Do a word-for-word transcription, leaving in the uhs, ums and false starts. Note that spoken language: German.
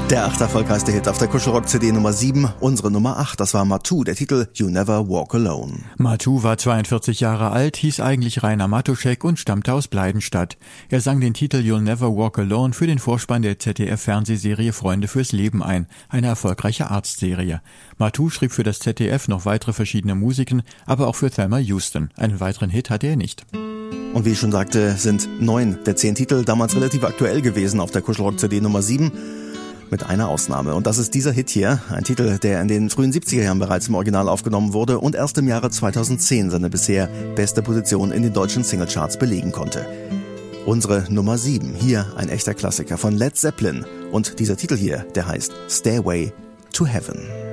Der acht erfolgreichste Hit auf der Kuschelrock-C D Nummer sieben, unsere Nummer acht, das war Matu, der Titel You Never Walk Alone. Matu war zweiundvierzig Jahre alt, hieß eigentlich Rainer Matuschek und stammte aus Bleidenstadt. Er sang den Titel You'll Never Walk Alone für den Vorspann der Z D F-Fernsehserie Freunde fürs Leben ein, eine erfolgreiche Arztserie. Matu schrieb für das Z D F noch weitere verschiedene Musiken, aber auch für Thelma Houston. Einen weiteren Hit hatte er nicht. Und wie ich schon sagte, sind neun der zehn Titel damals relativ aktuell gewesen auf der Kuschelrock-C D Nummer sieben. Mit einer Ausnahme. Und das ist dieser Hit hier. Ein Titel, der in den frühen siebziger Jahren bereits im Original aufgenommen wurde und erst im Jahre zweitausendzehn seine bisher beste Position in den deutschen Singlecharts belegen konnte. Unsere Nummer sieben. Hier ein echter Klassiker von Led Zeppelin. Und dieser Titel hier, der heißt Stairway to Heaven.